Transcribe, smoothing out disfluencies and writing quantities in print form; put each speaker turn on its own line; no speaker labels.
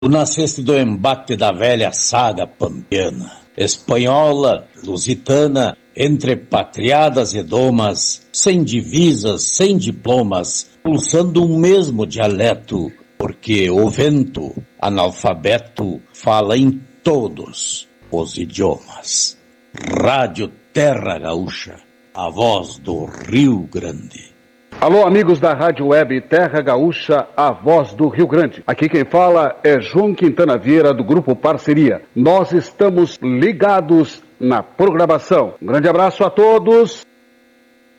Tu nasceste do embate da velha saga pampiana, espanhola, lusitana, entre patriadas e domas, sem divisas, sem diplomas, pulsando um mesmo dialeto, porque o vento, analfabeto, fala em todos os idiomas. Rádio Terra Gaúcha, a voz do Rio Grande.
Alô, amigos da Rádio Web Terra Gaúcha, a voz do Rio Grande. Aqui quem fala é João Quintana Vieira, do Grupo Parceria. Nós estamos ligados na programação. Um grande abraço a todos.